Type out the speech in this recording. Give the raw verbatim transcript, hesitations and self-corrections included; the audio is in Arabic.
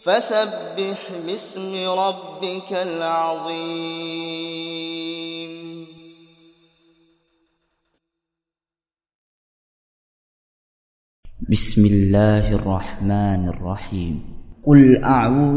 فسبح باسم ربك العظيم. بسم الله الرحمن الرحيم. قل أعوذ